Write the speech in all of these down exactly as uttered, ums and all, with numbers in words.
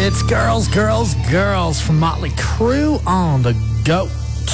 It's Girls, Girls, Girls from Motley Crue on the Goat.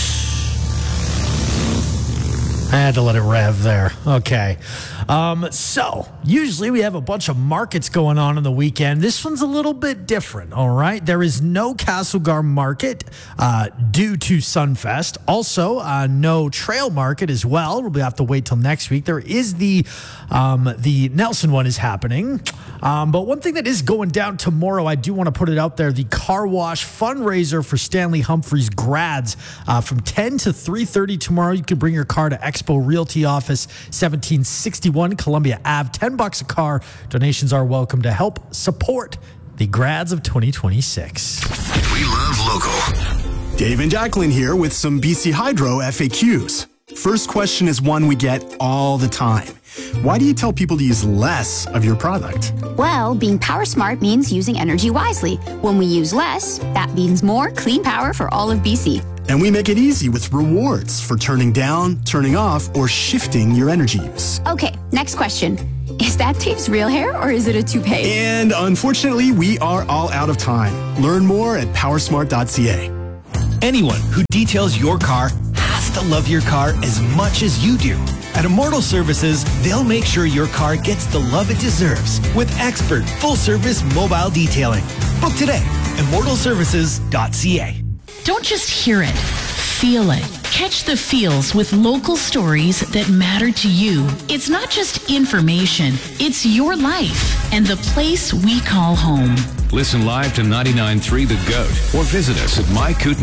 I had to let it rev there. Okay. Um, so, usually we have a bunch of markets going on on the weekend. This one's a little bit different, all right? There is no Castlegar Market uh, due to Sunfest. Also, uh, no Trail Market as well. We'll have to wait till next week. There is the um, the Nelson one is happening. Um, but one thing that is going down tomorrow, I do want to put it out there, the Car Wash fundraiser for Stanley Humphreys grads uh, from ten to three thirty tomorrow. You can bring your car to Expo Realty Office, seventeen sixty-one Columbia Avenue. ten bucks a car. Donations are welcome to help support the grads of twenty twenty-six. We love local. Dave and Jacqueline here with some B C Hydro F A Qs. First question is one we get all the time. Why do you tell people to use less of your product? Well, being power smart means using energy wisely. When we use less, that means more clean power for all of B C. And we make it easy with rewards for turning down, turning off, or shifting your energy use. Okay, next question. Is that Dave's real hair or is it a toupee? And unfortunately, we are all out of time. Learn more at powersmart dot c a. Anyone who details your car has to love your car as much as you do. At Immortal Services, they'll make sure your car gets the love it deserves with expert full-service mobile detailing. Book today, immortal services dot c a. Don't just hear it, feel it. Catch the feels with local stories that matter to you. It's not just information, it's your life and the place we call home. Listen live to ninety-nine point three The Goat or visit us at my kootenai